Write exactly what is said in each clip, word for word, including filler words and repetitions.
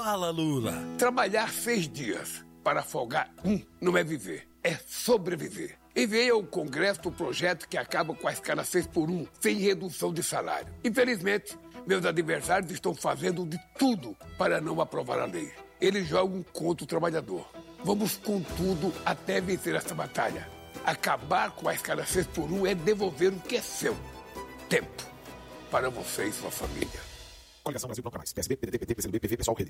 Fala, Lula. Trabalhar seis dias para folgar um não é viver, é sobreviver. Enviei ao Congresso o projeto que acaba com a escala seis por um, sem redução de salário. Infelizmente, meus adversários estão fazendo de tudo para não aprovar a lei. Eles jogam contra o trabalhador. Vamos com tudo até vencer essa batalha. Acabar com a escala seis por um é devolver o que é seu. Tempo. Para você e sua família. Coligação Brasil Bloco Mais. P S B, P D T, P T, P C B, P V, Pessoal, Rede.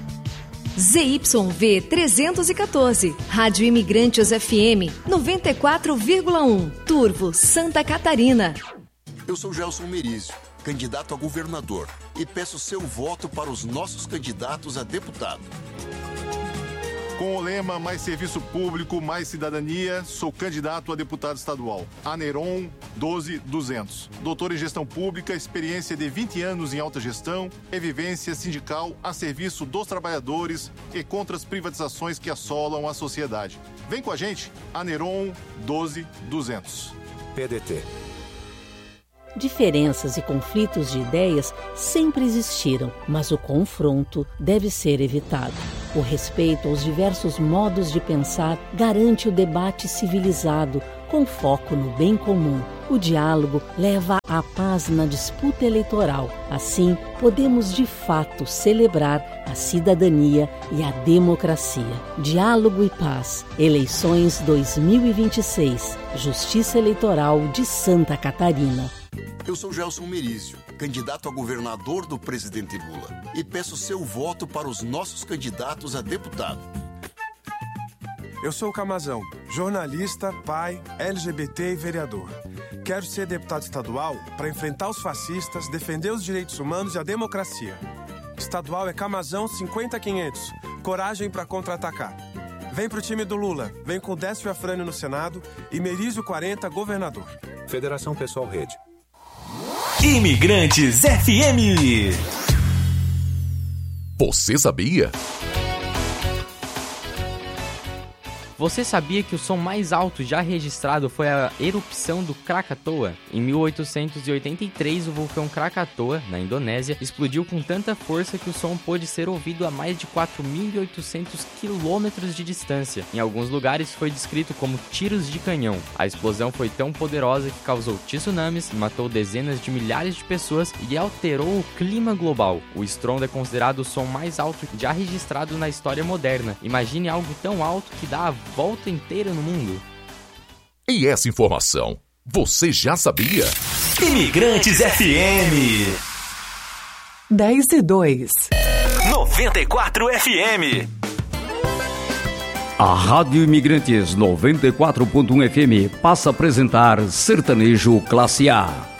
Z Y V trezentos e quatorze, Rádio Imigrantes F M, noventa e quatro vírgula um, Turvo, Santa Catarina. Eu sou Gelson Merizio, candidato a governador, e peço seu voto para os nossos candidatos a deputado. Com o lema Mais Serviço Público, Mais Cidadania, sou candidato a deputado estadual. Aneron doze duzentos. Doutor em Gestão Pública, experiência de vinte anos em alta gestão e vivência sindical a serviço dos trabalhadores e contra as privatizações que assolam a sociedade. Vem com a gente, Aneron doze duzentos. P D T. Diferenças e conflitos de ideias sempre existiram, mas o confronto deve ser evitado. O respeito aos diversos modos de pensar garante o debate civilizado, com foco no bem comum. O diálogo leva à paz na disputa eleitoral. Assim, podemos de fato celebrar a cidadania e a democracia. Diálogo e paz. Eleições dois mil e vinte e seis. Justiça Eleitoral de Santa Catarina. Eu sou Gelson Merizio, candidato a governador do presidente Lula, e peço seu voto para os nossos candidatos a deputado. Eu sou o Camazão, jornalista, pai, L G B T e vereador. Quero ser deputado estadual para enfrentar os fascistas, defender os direitos humanos e a democracia. Estadual é Camazão cinquenta quinhentos, coragem para contra-atacar. Vem pro time do Lula, vem com Décio Afrânio no Senado e Merizio quarenta, governador. Federação Pessoal Rede. Imigrantes F M. Você sabia? Você sabia que o som mais alto já registrado foi a erupção do Krakatoa? Em mil oitocentos e oitenta e três, o vulcão Krakatoa, na Indonésia, explodiu com tanta força que o som pôde ser ouvido a mais de quatro mil e oitocentos quilômetros de distância. Em alguns lugares foi descrito como tiros de canhão. A explosão foi tão poderosa que causou tsunamis, matou dezenas de milhares de pessoas e alterou o clima global. O estrondo é considerado o som mais alto já registrado na história moderna. Imagine algo tão alto que dá a volta inteira no mundo. E essa informação, você já sabia? Imigrantes F M. dez e dois. noventa e quatro F M. A Rádio Imigrantes noventa e quatro ponto um F M passa a apresentar Sertanejo Classe A.